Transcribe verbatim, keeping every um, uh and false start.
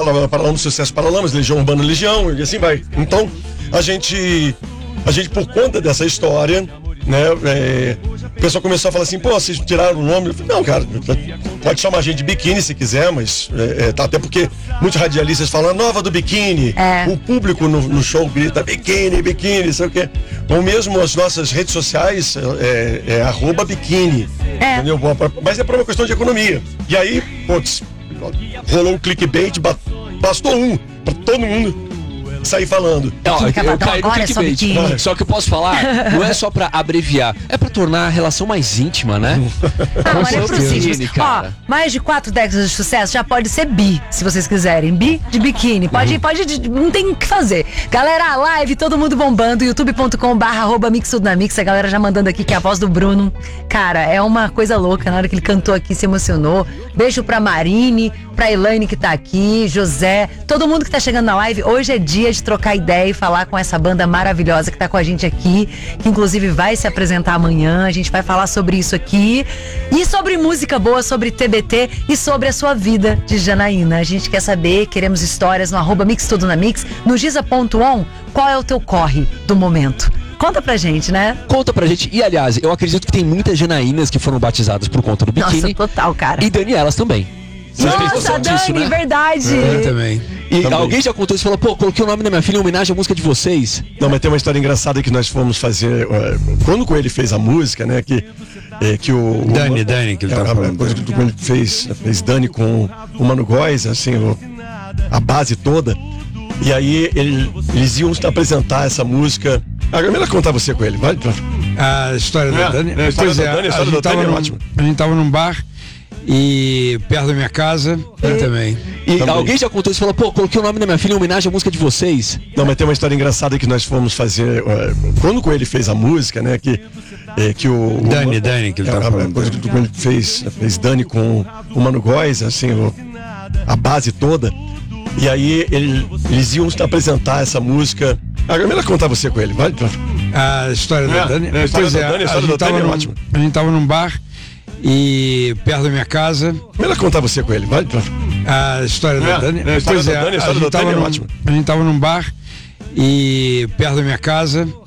Paralamas, Paralamas, Sucesso Paralamas, Legião Urbana, Legião, e assim vai. Então, a gente, a gente por conta dessa história, né, é, o pessoal começou a falar assim, pô, vocês tiraram o nome? Eu falei, não, cara, pode chamar a gente de Biquíni se quiser, mas é, é, tá, até porque muitos radialistas falam, nova do Biquíni, é. o público no, no show grita, Biquíni, Biquíni, sei o quê. Ou mesmo as nossas redes sociais, é, é arroba Biquíni, é. entendeu? Mas é por uma questão de economia. E aí, putz, rolou um clickbait, bastou um, pra todo mundo sair falando. Não, eu, eu caí no agora clickbait. é Só que eu posso falar, não é só pra abreviar, é pra tornar a relação mais íntima, né? Ah, mas é certeza. possível. Ó, mais de quatro décadas de sucesso, já pode ser bi, se vocês quiserem. Bi de biquíni. Pode, Uhum. pode, não tem o que fazer. Galera, live, todo mundo bombando, youtube ponto com barra arroba mix tudo na mix. A galera já mandando aqui que é a voz do Bruno. Cara, é uma coisa louca. Na hora que ele cantou aqui, se emocionou. Beijo pra Marine, pra Elaine que tá aqui, José, todo mundo que tá chegando na live. Hoje é dia de trocar ideia e falar com essa banda maravilhosa que tá com a gente aqui, que inclusive vai se apresentar amanhã. A gente vai falar sobre isso aqui e sobre música boa, sobre T B T e sobre a sua vida de Janaína. A gente quer saber, queremos histórias no arroba mix tudo na mix, no giza ponto on. Qual é o teu corre do momento? Conta pra gente, né? Conta pra gente. E, aliás, eu acredito que tem muitas Janaínas que foram batizadas por conta do biquíni. Nossa, total, cara. E Danielas também. Vocês têm Nossa, noção Dani, disso, né? verdade. Eu também. E Também. alguém já contou isso e falou, pô, coloquei o nome da minha filha em homenagem à música de vocês. Não, mas tem uma história engraçada que nós fomos fazer, uh, quando o Coelho fez a música, né, que, é, que o... Dani, o, Dani, que ele tá a, falando. A coisa que o Coelho fez, fez Dani com o Mano Góes, assim, o, a base toda, e aí ele, eles iam apresentar essa música. Agora, melhor contar você com ele, vai. A história da É, Dani. a história Pois da é, Dani, a a história gente da Dani tava é num- ótima. A gente tava num bar e perto da minha casa, eu também. E Também. alguém já contou isso e falou, pô, coloquei o nome da minha filha em homenagem à música de vocês. Não, mas tem uma história engraçada que nós fomos fazer, uh, quando o Coelho fez a música, né, que, é, que o... Dani, o, Dani, que ele tá a, falando. A coisa que o Coelho fez, fez Dani com o Mano Góes, assim, o, a base toda, e aí ele, eles iam apresentar essa música. Agora, melhor contar você com ele, vai. A história da É, Dani. a história Pois da é, Dani, a a história gente da Dani tava é num- ótima. A gente tava num bar e perto da minha casa. Melhor contar você com ele, vai. A história da É, Dani. a história Pois da é, Dani, a a história gente da Dani tava é num- ótima. A gente tava num bar e perto da minha casa.